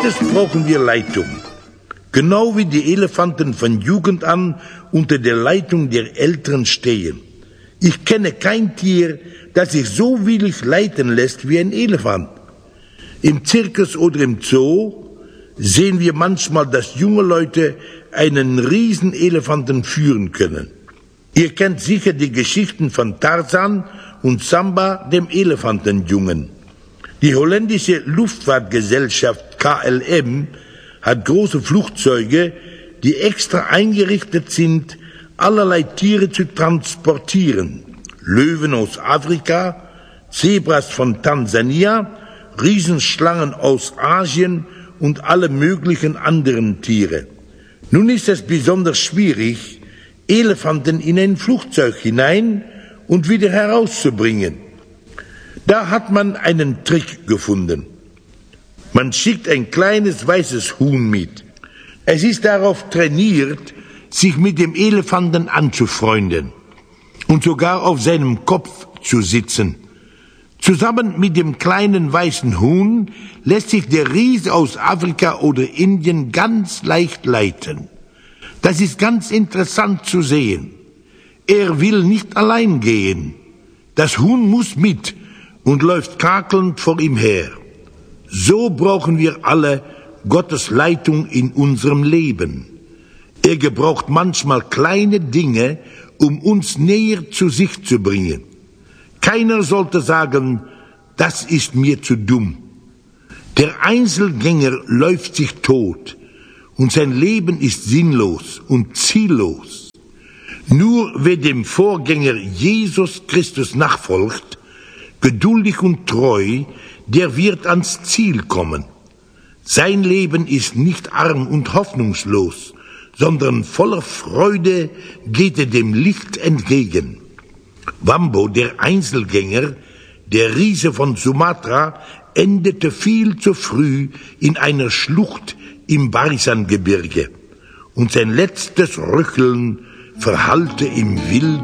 zweites brauchen wir Leitung. Genau wie die Elefanten von Jugend an unter der Leitung der Älteren stehen. Ich kenne kein Tier, das sich so willig leiten lässt wie ein Elefant. Im Zirkus oder im Zoo sehen wir manchmal, dass junge Leute einen Riesenelefanten führen können. Ihr kennt sicher die Geschichten von Tarzan und Samba, dem Elefantenjungen. Die holländische Luftfahrtgesellschaft KLM hat große Flugzeuge, die extra eingerichtet sind, allerlei Tiere zu transportieren. Löwen aus Afrika, Zebras von Tansania, Riesenschlangen aus Asien und alle möglichen anderen Tiere. Nun ist es besonders schwierig, Elefanten in ein Flugzeug hinein und wieder herauszubringen. Da hat man einen Trick gefunden. Man schickt ein kleines weißes Huhn mit. Es ist darauf trainiert, sich mit dem Elefanten anzufreunden und sogar auf seinem Kopf zu sitzen. Zusammen mit dem kleinen weißen Huhn lässt sich der Riese aus Afrika oder Indien ganz leicht leiten. Das ist ganz interessant zu sehen. Er will nicht allein gehen. Das Huhn muss mit und läuft kakelnd vor ihm her. So brauchen wir alle Gottes Leitung in unserem Leben. Er gebraucht manchmal kleine Dinge, um uns näher zu sich zu bringen. Keiner sollte sagen, das ist mir zu dumm. Der Einzelgänger läuft sich tot und sein Leben ist sinnlos und ziellos. Nur wer dem Vorgänger Jesus Christus nachfolgt, geduldig und treu, der wird ans Ziel kommen. Sein Leben ist nicht arm und hoffnungslos, sondern voller Freude geht er dem Licht entgegen. Wambo, der Einzelgänger, der Riese von Sumatra, endete viel zu früh in einer Schlucht im Barisan-Gebirge und sein letztes Röcheln verhallte im wilden